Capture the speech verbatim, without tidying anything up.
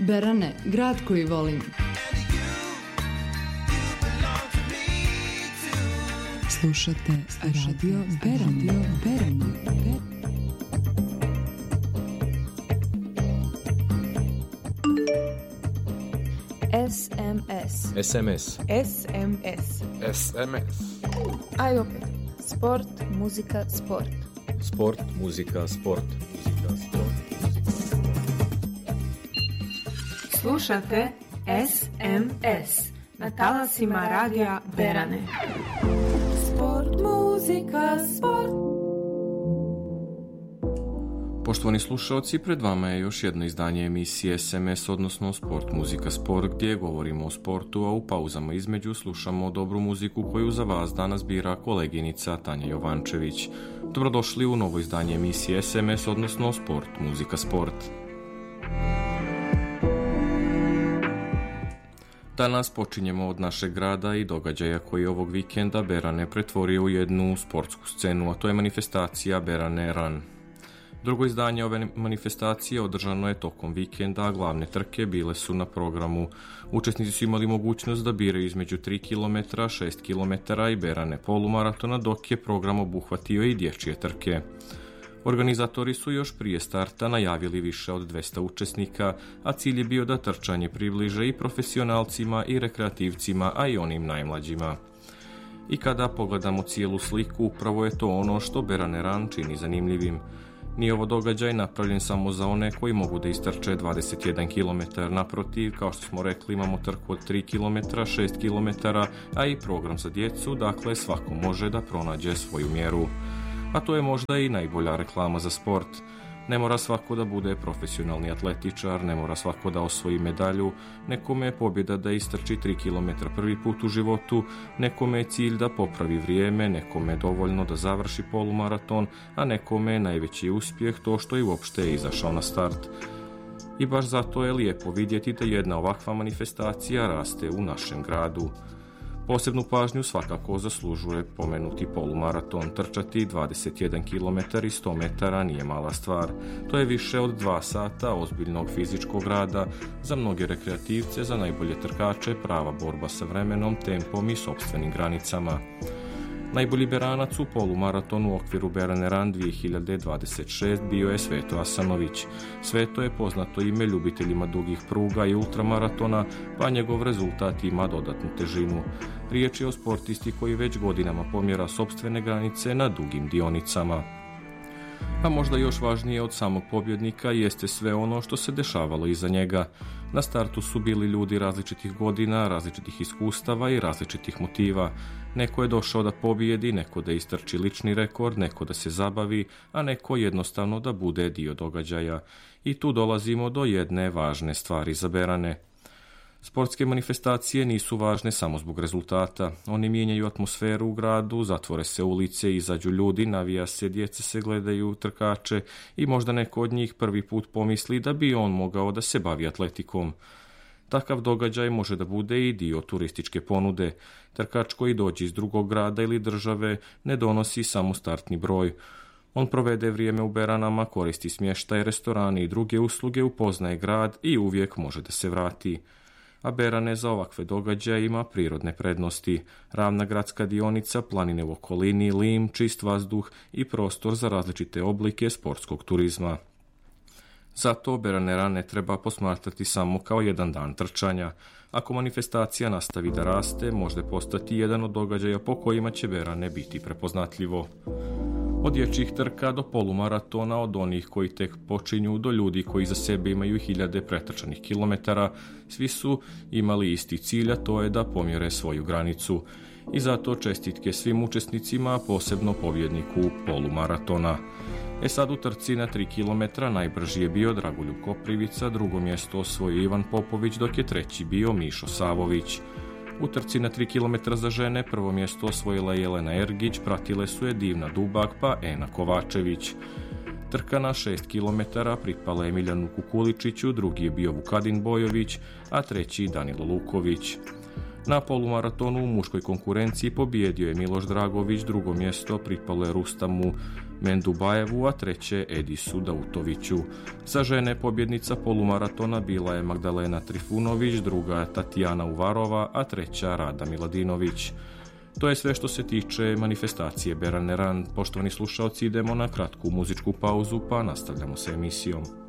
Berane, grad koji volim. Slušate Radio Berane. Berane. S M S. S M S. S M S. S M S. Ajde opet. Sport, muzika, sport. Sport, muzika, sport. Muzika, sport. Slušate S M S na talasima radija Berane. Sport, muzika, sport. Poštovani slušalci, pred vama je još jedno izdanje emisije S M S, odnosno Sport, muzika, sport, gdje govorimo o sportu, a u pauzama između slušamo dobru muziku koju za vas danas bira koleginica Tanja Jovančević. Dobrodošli u novo izdanje emisije S M S, odnosno Sport, muzika, sport. Danas počinjemo od našeg grada i događaja koji ovog vikenda Berane pretvorio u jednu sportsku scenu, a to je manifestacija Berane Run. Drugo izdanje ove manifestacije održano je tokom vikenda, a glavne trke bile su na programu. Učesnici su imali mogućnost da biraju između tri kilometra, šest kilometara i Berane polumaratona, dok je program obuhvatio i dječje trke. Organizatori su još prije starta najavili više od dvesta učesnika, a cilj je bio da trčanje približe i profesionalcima i rekreativcima, a i onim najmlađima. I kada pogledamo cijelu sliku, upravo je to ono što Berane Run čini zanimljivim. Nije ovo događaj napravljen samo za one koji mogu da istrče dvadeset jedan kilometar. Naprotiv, kao što smo rekli, imamo trku od tri kilometra, šest kilometara, a i program za djecu, dakle svako može da pronađe svoju mjeru. A to je možda i najbolja reklama za sport. Ne mora svako da bude profesionalni atletičar, ne mora svako da osvoji medalju, nekome je pobjeda da istrči tri kilometra prvi put u životu, nekome je cilj da popravi vrijeme, nekome je dovoljno da završi polumaraton, a nekome je najveći uspjeh to što je uopšte izašao na start. I baš zato je lijepo vidjeti da jedna ovakva manifestacija raste u našem gradu. Posebnu pažnju svakako zaslužuje pomenuti polumaraton. Trčati dvadeset jedan kilometar i sto metara nije mala stvar. To je više od dva sata ozbiljnog fizičkog rada, za mnoge rekreativce, za najbolje trkače prava borba sa vremenom, tempom i sopstvenim granicama. Najbolji beranac u polumaratonu u okviru Berane Run dvije hiljade dvadeset šest bio je Sveto Asanović. Sveto je poznato ime ljubiteljima dugih pruga i ultramaratona, pa njegov rezultat ima dodatnu težinu. Riječ je o sportisti koji već godinama pomjera sopstvene granice na dugim dionicama. A možda još važnije od samog pobjednika jeste sve ono što se dešavalo iza njega. Na startu su bili ljudi različitih godina, različitih iskustava i različitih motiva. Neko je došao da pobjedi, neko da istrči lični rekord, neko da se zabavi, a neko jednostavno da bude dio događaja. I tu dolazimo do jedne važne stvari za Berane. Sportske manifestacije nisu važne samo zbog rezultata. Oni mijenjaju atmosferu u gradu, zatvore se ulice, izađu ljudi, navija se, djeca se gledaju, trkače i možda neko od njih prvi put pomisli da bi on mogao da se bavi atletikom. Takav događaj može da bude i dio turističke ponude. Trkač koji dođe iz drugog grada ili države ne donosi samo startni broj. On provede vrijeme u Beranama, koristi smještaj, restorane i druge usluge, upoznaje grad i uvijek može da se vrati. A Berane za ovakve događaje ima prirodne prednosti. Ravna gradska dionica, planine u okolini, lim, čist vazduh i prostor za različite oblike sportskog turizma. Zato Berane Run ne treba posmatrati samo kao jedan dan trčanja. Ako manifestacija nastavi da raste, može postati jedan od događaja po kojima će Berane biti prepoznatljivo. Od dječjih trka do polumaratona, od onih koji tek počinju do ljudi koji za sebe imaju hiljade pretrčanih kilometara, svi su imali isti cilj, a to je da pomjere svoju granicu. I zato čestitke svim učesnicima, posebno pobjedniku polumaratona. E sad u trci na tri kilometra najbrži je bio Dragoljub Koprivica, drugo mjesto osvojio Ivan Popović, dok je treći bio Mišo Savović. U trci na tri kilometra za žene prvo mjesto osvojila Jelena Ergić, pratile su je Divna Dubak pa Ena Kovačević. Trka na šest kilometara pripala je Miljanu Kukuličiću, drugi je bio Vukadin Bojović, a treći Danilo Luković. Na polumaratonu u muškoj konkurenciji pobijedio je Miloš Dragović, drugo mjesto pripalo je Rustamu Mendubajevu, a treće Edisu Dautoviću. Za žene pobjednica polumaratona bila je Magdalena Trifunović, druga Tatjana Uvarova, a treća Rada Miladinović. To je sve što se tiče manifestacije Berane Ran. Poštovani slušalci, idemo na kratku muzičku pauzu pa nastavljamo sa emisijom.